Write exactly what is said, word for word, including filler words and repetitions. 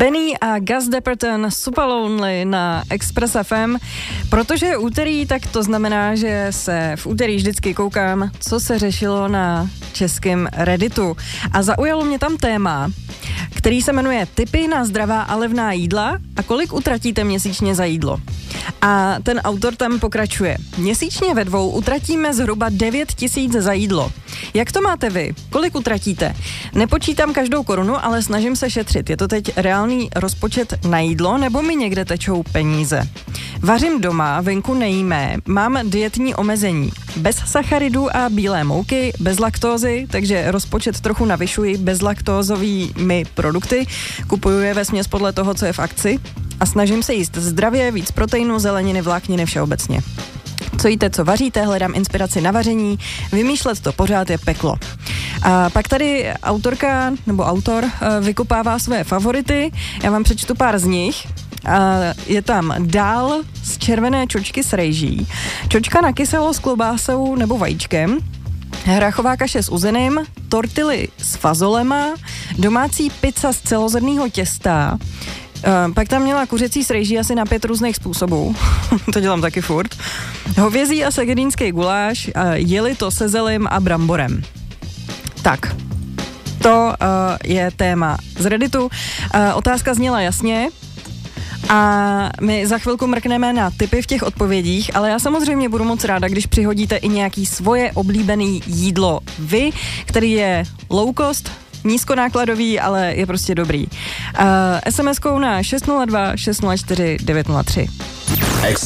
Benny a Gus Dapperton Super Lonely na Express F M. Protože je úterý, tak to znamená, že se v úterý vždycky koukám, co se řešilo na českém Redditu. A zaujalo mě tam téma, který se jmenuje Tipy na zdravá a levná jídla a kolik utratíte měsíčně za jídlo. A ten autor tam pokračuje. Měsíčně ve dvou utratíme zhruba devět tisíc za jídlo. Jak to máte vy? Kolik utratíte? Nepočítám každou korunu, ale snažím se šetřit. Je to teď reálný rozpočet na jídlo, nebo mi někde tečou peníze? Vařím doma, venku nejíme, mám dietní omezení. Bez sacharidů a bílé mouky, bez laktózy, takže rozpočet trochu navyšuji bezlaktózovými produkty. Kupuju je vesměs podle toho, co je v akci. A snažím se jíst zdravě, víc proteinu, zeleniny, vlákniny všeobecně. Co jíte, co vaříte, hledám inspiraci na vaření, vymýšlet to pořád je peklo. A pak tady autorka nebo autor vykopává své favority, já vám přečtu pár z nich. A je tam dál z červené čočky s rejží, čočka na kyselo s klobásou nebo vajíčkem, hrachová kaše s uzeným, tortily s fazolema, domácí pizza z celozrnného těsta. Uh, pak tam měla kuřecí s rejží asi na pět různých způsobů. To dělám taky furt. Hovězí a segedínský guláš, uh, jeli to se zelim a bramborem. Tak, to uh, je téma z Redditu. Uh, otázka zněla jasně a my za chvilku mrkneme na tipy v těch odpovědích, ale já samozřejmě budu moc ráda, když přihodíte i nějaký svoje oblíbené jídlo vy, který je low cost, nízkonákladový, ale je prostě dobrý. Uh, es em eskou na šest nula dva šest nula čtyři devět nula tři.